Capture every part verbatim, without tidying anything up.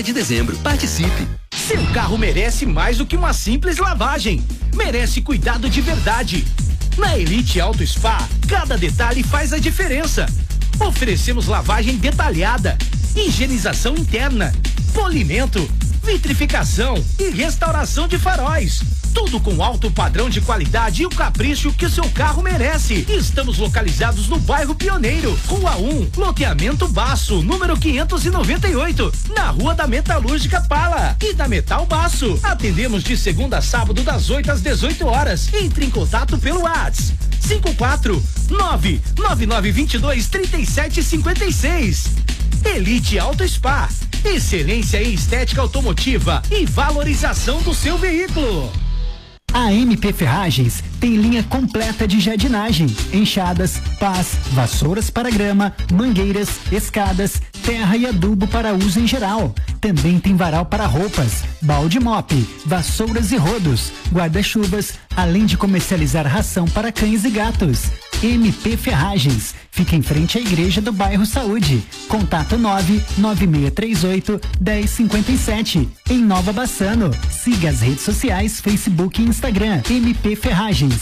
trinta de dezembro. Participe! Seu carro merece mais do que uma simples lavagem. Merece cuidado de verdade. Na Elite Auto Spa, cada detalhe faz a diferença. Oferecemos lavagem detalhada, higienização interna, polimento, vitrificação e restauração de faróis. Tudo com alto padrão de qualidade e o capricho que o seu carro merece. Estamos localizados no bairro Pioneiro, Rua um, loteamento Baço, número quinhentos e noventa e oito, na Rua da Metalúrgica Pala e da Metal Baço. Atendemos de segunda a sábado das oito às dezoito horas. Entre em contato pelo WhatsApp cinco quatro nove nove nove dois dois três sete cinco seis. Elite Auto Spa, excelência em estética automotiva e valorização do seu veículo. A M P Ferragens tem linha completa de jardinagem, enxadas, pás, vassouras para grama, mangueiras, escadas, terra e adubo para uso em geral. Também tem varal para roupas, balde mop, vassouras e rodos, guarda-chuvas, além de comercializar ração para cães e gatos. M P Ferragens, fica em frente à igreja do bairro Saúde. Contato nove nove seis três oito um zero cinco sete, em Nova Bassano. Siga as redes sociais, Facebook e Instagram, M P Ferragens.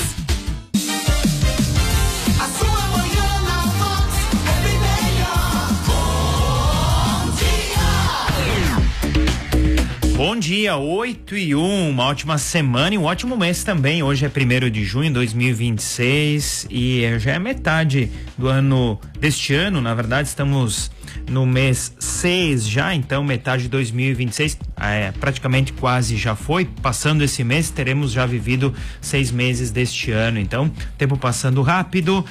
Bom dia, oito e um, uma ótima semana e um ótimo mês também. Hoje é primeiro de junho de dois mil e vinte e seis e já é metade do ano deste ano. Na verdade, estamos no mês seis já, então metade de dois mil e vinte e seis, é, praticamente quase já foi. Passando esse mês, teremos já vivido seis meses deste ano. Então, tempo passando rápido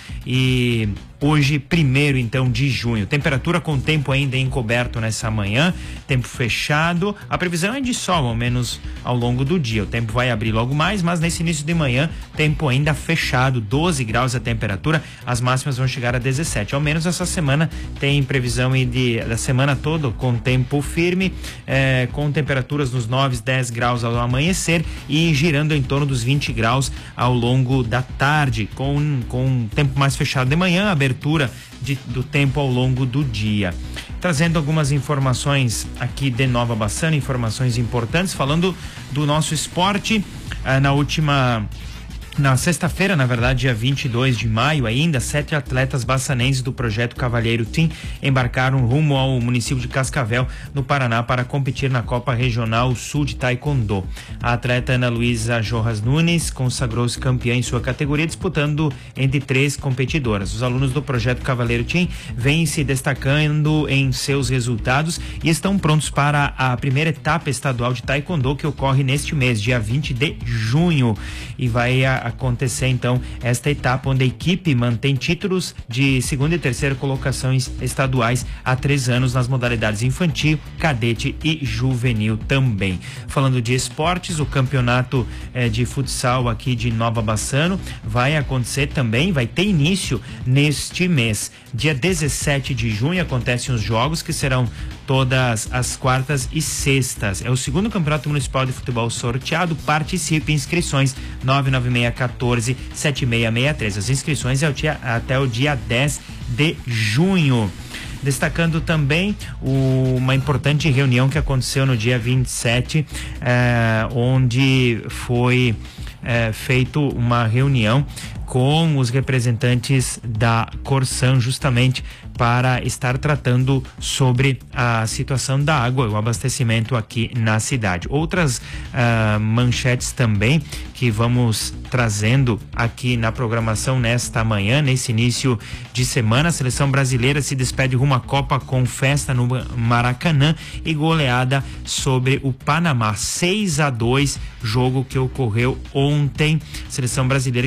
e hoje, primeiro então de junho. Temperatura com tempo ainda encoberto nessa manhã, tempo fechado. A previsão é de sol, ao menos ao longo do dia. O tempo vai abrir logo mais, mas nesse início de manhã, tempo ainda fechado, doze graus a temperatura, as máximas vão chegar a dezessete. Ao menos essa semana tem previsão de, da semana toda com tempo firme, eh, com temperaturas nos nove, dez graus ao amanhecer e girando em torno dos vinte graus ao longo da tarde, com, com tempo mais fechado de manhã, abertura de, do tempo ao longo do dia. Trazendo algumas informações aqui de Nova Bassano, informações importantes, falando do nosso esporte. Ah, na última Na sexta-feira, na verdade, dia vinte e dois de maio, ainda, sete atletas bassanenses do projeto Cavalheiro Team embarcaram rumo ao município de Cascavel, no Paraná, para competir na Copa Regional Sul de Taekwondo. A atleta Ana Luísa Jorras Nunes consagrou-se campeã em sua categoria, disputando entre três competidoras. Os alunos do projeto Cavalheiro Team vêm se destacando em seus resultados e estão prontos para a primeira etapa estadual de Taekwondo, que ocorre neste mês, dia vinte de junho, e vai a acontecer então esta etapa, onde a equipe mantém títulos de segunda e terceira colocações estaduais há três anos nas modalidades infantil, cadete e juvenil também. Falando de esportes, o campeonato eh, de futsal aqui de Nova Bassano vai acontecer também, vai ter início neste mês. Dia dezessete de junho acontecem os jogos, que serão todas as quartas e sextas. É o segundo campeonato municipal de futebol sorteado. Participe, inscrições nove nove seis um quatro sete seis seis três. As inscrições é o dia, até o dia dez de junho. Destacando também o, uma importante reunião que aconteceu no dia vinte e sete, eh, onde foi eh, feito uma reunião com os representantes da Corsan, justamente para estar tratando sobre a situação da água e o abastecimento aqui na cidade. Outras uh, manchetes também que vamos trazendo aqui na programação nesta manhã, nesse início de semana. A seleção brasileira se despede rumo à Copa com festa no Maracanã e goleada sobre o Panamá, seis a dois, jogo que ocorreu ontem. Seleção brasileira